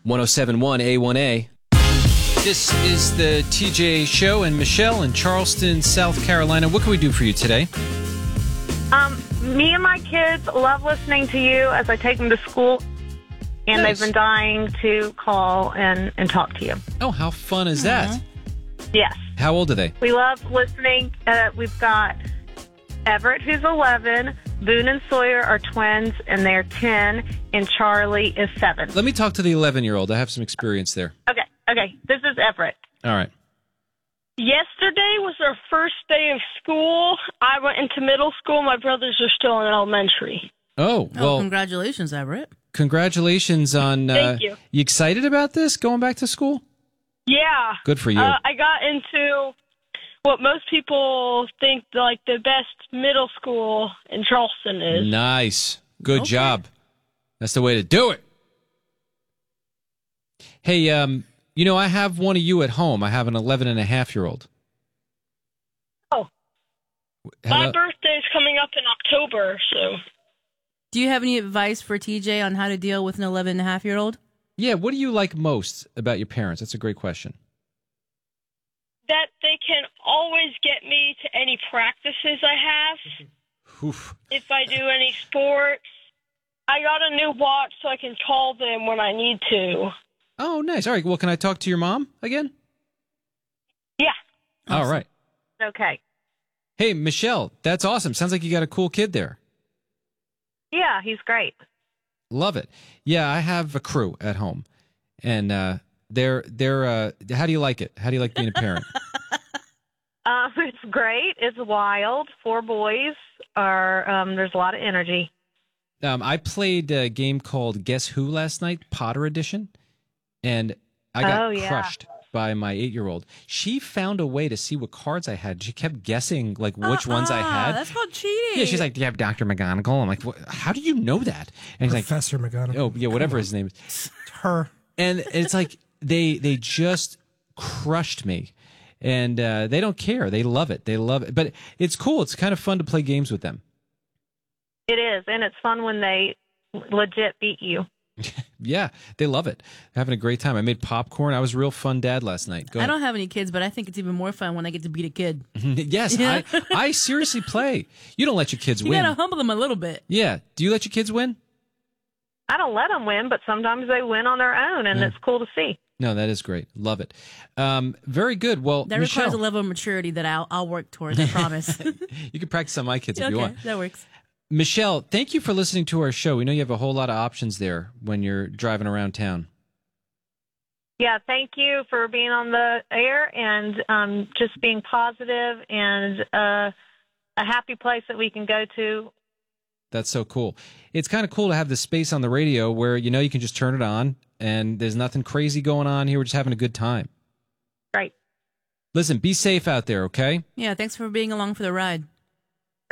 1071 A1A. This is the TJ Show, and Michelle in Charleston, South Carolina. What can we do for you today? Me and my kids love listening to you as I take them to school, and Nice. they've been dying to call and talk to you. Oh, how fun is that? Yes. How old are they? We love listening. We've got Everett, who's 11. Boone and Sawyer are twins, and they're 10. And Charlie is 7. Let me talk to the 11-year-old. I have some experience there. Okay. This is Everett. All right. Yesterday was our first day of school. I went into middle school. My brothers are still in elementary. Oh, well, Congratulations, Everett. congratulations on... Thank you. You excited about this, going back to school? Yeah. Good for you. I got into what most people think like the best middle school in Charleston is. Nice. Good job. That's the way to do it. Hey, I have one of you at home. I have an 11-and-a-half-year-old. Oh. My birthday is coming up in October, so... Do you have any advice for TJ on how to deal with an 11-and-a-half-year-old? Yeah, what do you like most about your parents? That's a great question. That they can always get me to any practices I have. Oof. If I do any sports. I got a new watch so I can call them when I need to. Oh, nice. All right, well, can I talk to your mom again? Yeah. All right. Okay. Hey, Michelle, that's awesome. Sounds like you got a cool kid there. Yeah, he's great. Love it. Yeah, I have a crew at home, and they're how do you like it? How do you like being a parent? It's great. It's wild. 4 boys. There's a lot of energy. I played a game called Guess Who last night, Potter Edition, and I got crushed by my 8-year-old. She found a way to see what cards I had. She kept guessing like which ones I had. That's called cheating. Yeah, she's like, "Do you have Dr. McGonagall?" I'm like, "How do you know that?" And he's like, Professor McGonagall. "Oh, yeah, whatever his name is." It's her. And it's like they just crushed me, and they don't care. They love it. They love it. But it's cool. It's kind of fun to play games with them. It is, and it's fun when they legit beat you. Yeah, they love it. Having a great time. I made popcorn. I was a real fun dad last night. Go I ahead. don't have any kids, but I think it's even more fun when I get to beat a kid. Yes, Yeah. I seriously play. You don't let your kids You win. gotta humble them a little bit. Yeah. Do you let your kids win? I don't let them win, but sometimes they win on their own, and it's cool to see. No, that is great. Love it. Very good. Well, That Michelle, requires a level of maturity that I'll work towards, I promise. you can practice on my kids if you Okay, want. that works. Michelle, thank you for listening to our show. We know you have a whole lot of options there when you're driving around town. Yeah, thank you for being on the air and just being positive and a happy place that we can go to. That's so cool. It's kind of cool to have the space on the radio where you can just turn it on and there's nothing crazy going on here. We're just having a good time. Right. Listen, be safe out there, okay? Yeah, thanks for being along for the ride.